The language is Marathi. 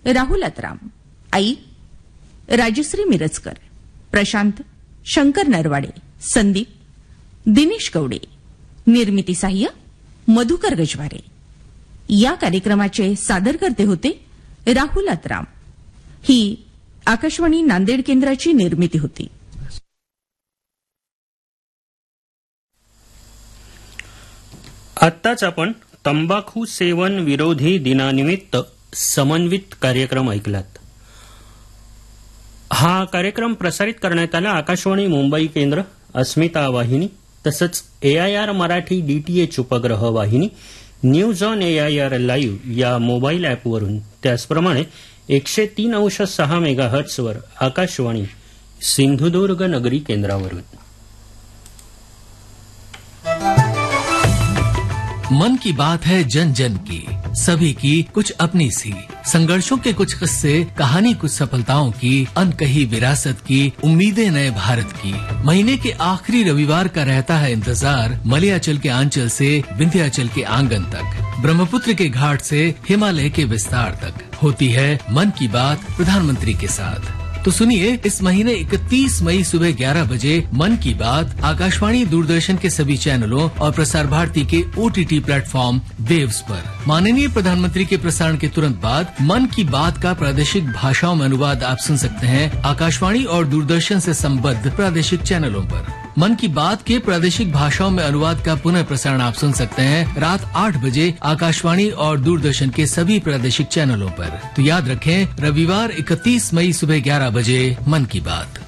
राहुल अत्राम, आई राजश्री मिरजकर, प्रशांत शंकर नरवाडे, संदीप दिनेश कवडे, निर्मिती सहाय्य मधुकर गजवारे. या कार्यक्रमाचे सादरकर्ते होते राहुल अत्राम. ही आकाशवाणी नांदेड केंद्राची निर्मिती होती. आत्ताच आपण तंबाखू सेवन विरोधी दिनानिमित्त समन्वित कार्यक्रम ऐकलात. हा कार्यक्रम प्रसारित करण्यात आला आकाशवाणी मुंबई केंद्र, अस्मिता वाहिनी तसंच AIR मराठी DTH उपग्रह वाहिनी, न्यूज ऑन AIR लाईव्ह या मोबाईल ॲपवरून, त्याचप्रमाणे 103.6 मेगाहर्ट्झवर आकाशवाणी सिंधुदुर्ग नगरी केंद्रावरून. मन की बात है जन जन की, सभी की कुछ अपनी सी, संघर्षों के कुछ किस्से, कहानी कुछ सफलताओं की, अनकही विरासत की, उम्मीदें नए भारत की. महीने के आखिरी रविवार का रहता है इंतजार, मलयाचल के आंचल से विंध्याचल के आंगन तक, ब्रह्मपुत्र के घाट से हिमालय के विस्तार तक होती है मन की बात प्रधानमंत्री के साथ. तो सुनिए, इस महीने 31 मई सुबह 11 बजे मन की बात आकाशवाणी दूरदर्शन के सभी चैनलों और प्रसार भारती के OTT प्लेटफॉर्म वेव्स पर. माननीय प्रधानमंत्री के प्रसारण के तुरंत बाद मन की बात का प्रादेशिक भाषाओं में अनुवाद आप सुन सकते हैं आकाशवाणी और दूरदर्शन से संबद्ध प्रादेशिक चैनलों पर. मन की बात के प्रादेशिक भाषाओं में अनुवाद का पुनः प्रसारण आप सुन सकते हैं रात 8 बजे आकाशवाणी और दूरदर्शन के सभी प्रादेशिक चैनलों पर. तो याद रखें, रविवार 31 मई सुबह 11 बजे मन की बात.